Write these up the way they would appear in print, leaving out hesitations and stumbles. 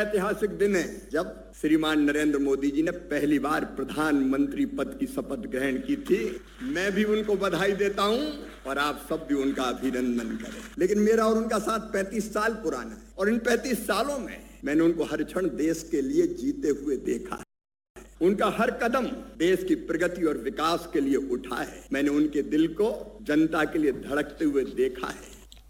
ऐतिहासिक दिन है जब श्रीमान नरेंद्र मोदी जी ने पहली बार प्रधानमंत्री पद की शपथ ग्रहण की थी। मैं भी उनको बधाई देता हूं और आप सब भी उनका अभिनंदन करें। लेकिन मेरा और उनका साथ 35 साल पुराना है और इन 35 सालों में मैंने उनको हर क्षण देश के लिए जीते हुए देखा है। उनका हर कदम देश की प्रगति और विकास के लिए उठा है। मैंने उनके दिल को जनता के लिए धड़कते हुए देखा है।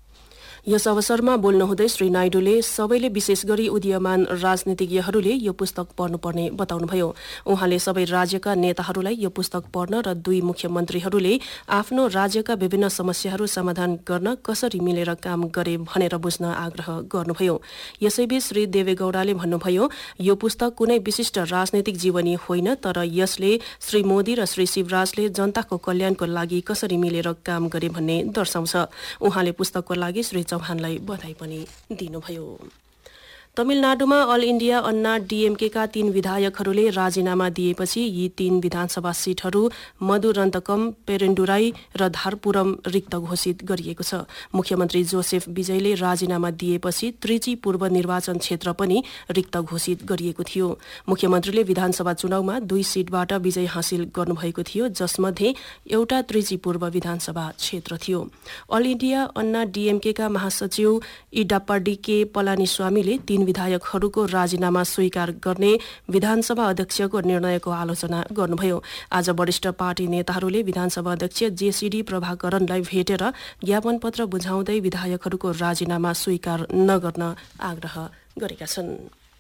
यस अवसरमा बोल्नुहुँदै श्री नायडूले सबैले विशेष गरी उदीयमान राजनीतिज्ञहरूले यो पुस्तक पढ्नुपर्ने बताउनुभयो। उहाँले सबै राज्यका नेताहरूलाई यो पुस्तक पढ्न र दुई मुख्यमन्त्रीहरूले आफ्नो राज्यका विभिन्न समस्याहरू समाधान गर्न कसरी मिलेर काम गरे भनेर बुझ्न आग्रह गर्नुभयो। यसैबीच श्री देवेगौडाले भन्नुभयो, यो पुस्तक कुनै विशिष्ट राजनैतिक जीवनी होइन, तर यसले श्री मोदी र श्री शिवराजले जनताको कल्याणको लागि कसरी मिलेर काम गरे भन्ने दर्शाउँछ। उहाँले पुस्तकको लागि श्री चौहानलाई बधाई पनि दिनुभयो। तमिलनाडुमा अल इण्डिया अन्ना डीएमकेका 3 विधायकहरूले राजीनामा दिएपछि यी 3 विधानसभा सीटहरू मधुरन्तकम, पेरेन्डुराई र धारपुरम रिक्त घोषित गरिएको छ। मुख्यमन्त्री जोसेफ विजयले राजीनामा दिएपछि त्रिची पूर्व निर्वाचन क्षेत्र पनि रिक्त घोषित गरिएको थियो। मुख्यमन्त्रीले विधानसभा चुनावमा 2 सीटबाट विजय हासिल गर्नुभएको थियो, जसमध्ये एउटा त्रिची पूर्व विधानसभा क्षेत्र थियो। अल इण्डिया अन्ना डीएमकेका महासचिव इडाप्पाडी पलानीस्वामीले 3 विधायकहरूको राजीनामा स्वीकार गर्ने विधानसभा अध्यक्षको निर्णयको आलोचना गर्नुभयो। आज वरिष्ठ पार्टी नेताहरूले विधानसभा अध्यक्ष जेसीडी प्रभाकरनलाई भेटेर ज्ञापन पत्र बुझाउँदै विधायकहरूको राजीनामा स्वीकार नगर्न आग्रह गरेका छन्।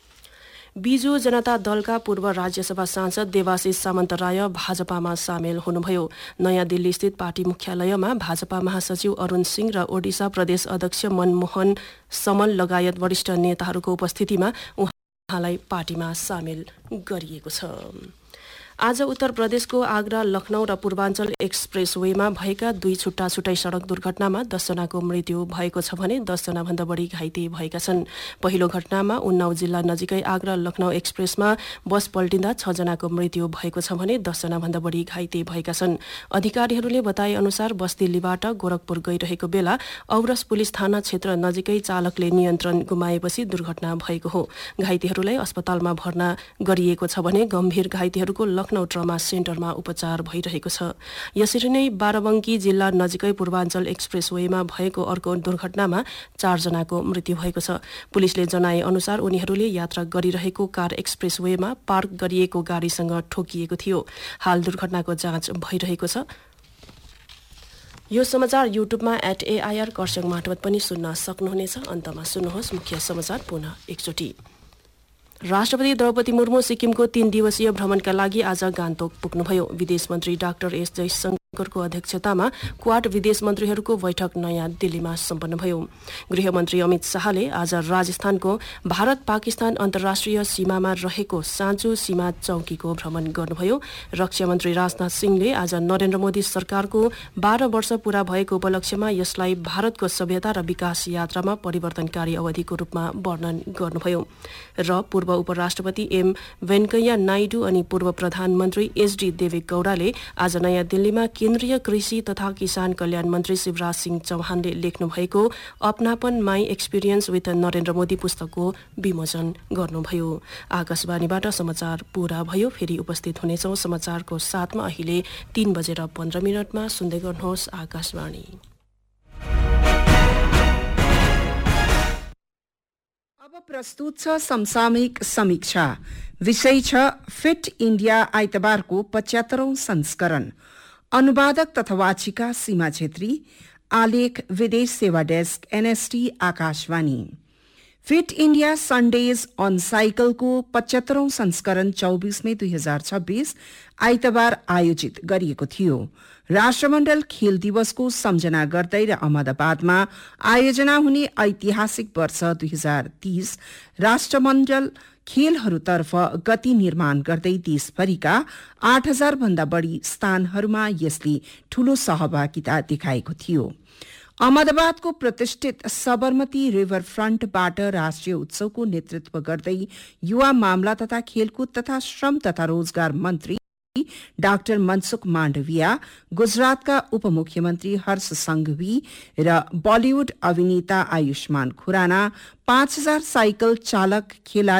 बिजु जनता दलका पूर्व राज्यसभा सांसद देवाशिष सामन्तराय भाजपामा सामेल हुनुभयो। नयाँ दिल्ली स्थित पार्टी मुख्यालयमा भाजपा महासचिव अरुण सिंह र ओडिसा प्रदेश अध्यक्ष मनमोहन समल लगायत वरिष्ठ नेताहरूको उपस्थितिमा उहाँलाई पार्टीमा सामेल गरिएको छ। आज उत्तर प्रदेशको आगरा, लखनऊ र पूर्वाञ्चल एक्सप्रेसवेमा भएका 2 छुट्टा-छुट्टै सड़क दुर्घटनामा 10 जनाको मृत्यु भएको छ भने 10 जना भन्दा बढी घाइते भएका छन्। पहिलो घटनामा उन्नाव जिल्ला नजिकै आगरा लखनऊ एक्सप्रेसमा बस पल्टिँदा 6 जनाको मृत्यु भएको छ भने 10 जना भन्दा बढी घाइते भएका छन्। अधिकारीहरूले बताए अनुसार बस दिल्लीबाट गोरखपुर गइरहेको बेला औरस पुलिस थाना क्षेत्र नजिकै चालकले नियन्त्रण गुमाएपछि दुर्घटना भएको हो। घाइतेहरूलाई अस्पतालमा भर्ना गरिएको छ भने गम्भीर घाइतेहरूको लखनऊ ट्रमा सेन्टरमा उपचार भइरहेको छ। यसरी नै बाराबंकी जिल्ला नजिकै पूर्वाञ्चल एक्सप्रेसवेमा भएको अर्को दुर्घटनामा 4 जनाको मृत्यु भएको छ। पुलिसले जनाए अनुसार उनीहरूले यात्रा गरिरहेको कार एक्सप्रेसवेमा पार्क गरिएको गाडीसँग ठोकिएको थियो। हाल दुर्घटनाको जाँच भइरहेको छ। यो समाचार युट्युबमा @AIR कर्सङ माटवत पनि सुन्न सक्नुहुनेछ। अन्तमा सुन्नुहोस् मुख्य समाचार पुनः एकचोटि। राष्ट्रपति द्रौपदी मुर्मू सिक्किमको 3 दिवसीय भ्रमणका लागि आज गान्तोक पुग्नुभयो। विदेश मन्त्री डाक्टर एस जयशंकरको अध्यक्षतामा क्वाड विदेश मन्त्रीहरूको बैठक नयाँ दिल्लीमा सम्पन्न भयो। गृहमन्त्री अमित शाहले आज राजस्थानको भारत पाकिस्तान अन्तर्राष्ट्रिय सीमामा रहेको साँचो सीमा चौकीको भ्रमण गर्नुभयो। रक्षा मन्त्री राजनाथ सिंहले आज नरेन्द्र मोदी सरकारको 12 वर्ष पूरा भएको उपलक्ष्यमा यसलाई भारतको सभ्यता र विकास यात्रामा परिवर्तनकारी अवधिको रूपमा वर्णन गर्नुभयो। र पूर्व उपराष्ट्रपति एम वेंकैया नायडू अनि पूर्व प्रधानमन्त्री एचडी देवेगौडाले आज नयाँ दिल्लीमा केन्द्रीय कृषि तथा किसान कल्याण मन्त्री शिवराज सिंह चौहानले लेख्नु भएको अपनापन my experience with Narendra Modi पुस्तकको विमोचन गर्नुभयो। आकाशवाणीबाट समाचार पूरा भयो। फेरि उपस्थित हुनेछौं समाचारको साथमा अहिले 3:15 सुन्दै गर्नुहोस् आकाशवाणी। अब प्रस्तुत छ समसामयिक समीक्षा। विषय छ फिट इण्डिया आइतबारको 75औं संस्करण। अनुवादक तथा वाचिका सीमा छेत्री। आलेख विदेश सेवा desk NST Akashvani. Fit India Sundays on साइकलको 75औं संस्करण 24 मे 2026 आइतबार आयोजित गरिएको थियो। राष्ट्रमण्डल खेल दिवसको सम्झना गर्दै र अहमदाबादमा आयोजना हुने ऐतिहासिक वर्ष 2030 राष्ट्रमण्डल खेलहरूतर्फ गति निर्माण गर्दै देशभरिका 8000 भन्दा बढी स्थानहरूमा यसले ठूलो सहभागिता देखाएको थियो। अहमदाबादको प्रतिष्ठित सबरमती रिभर फ्रन्टबाट राष्ट्रिय उत्सवको नेतृत्व गर्दै युवा मामला तथा खेलकुद तथा श्रम तथा रोजगार मन्त्री डाक्टर मनसुख माण्डविया, गुजरातका उपमुख्यमन्त्री हर्ष संघवी र बलिउड अभिनेता आयुष्मान खुराना 5000 साइकल चालक खेलाडी